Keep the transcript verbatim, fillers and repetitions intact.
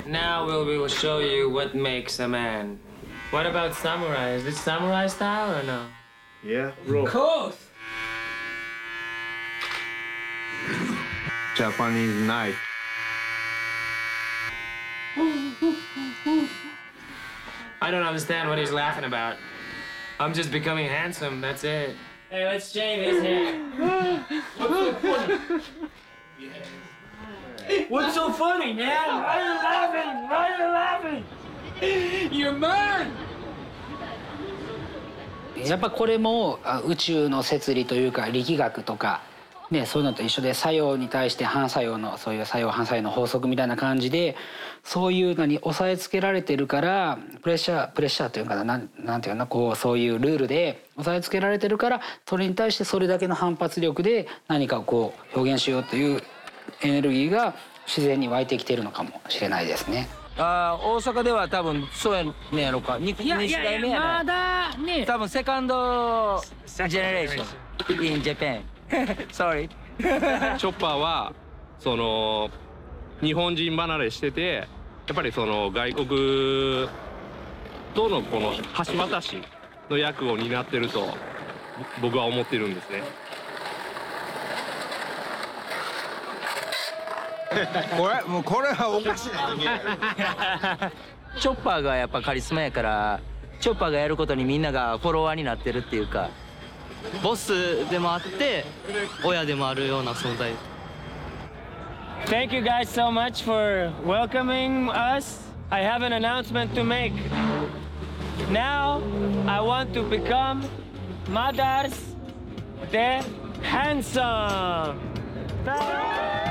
Now we will show you what makes a man. What about samurai? Is this samurai style or no? Yeah, bro. Of course! Japanese knife. I don't understand what he's laughing about. I'm just becoming handsome, that's it. Hey, let's shave his hair. What's so funny, man? Why are you laughing? Why are you laughing? You're mad! やっぱこれも宇宙の摂理というか力学とか、ね、そういうのと一緒で作用に対して反作用のそういう作用反作用の法則みたいな感じでそういうのに押さえつけられてるからプレッシャープレッシャーというかな なん、なんていうかなこうそういうルールで押さえつけられてるからそれに対してそれだけの反発力で何かをこう表現しようというエネルギーが自然に湧いてきてるのかもしれないですね。 あ大阪では多分そうやねやろか。にいやいやいやまだね。 多分セカンドジェネレーション in Japan sorry チョッパーはその日本人離れしててやっぱりその外国とのこの橋渡しの役を担ってると僕は思ってるんですね。 これもうこれはおかしいな。 チョッパーがやっぱカリスマやからチョッパーがやることにみんながフォロワーになってるっていうかボスでもあって親でもあるような存在。 Thank you guys so much for welcoming us. I have an announcement to make. Now I want to become Madars the Handsome. Ta-da!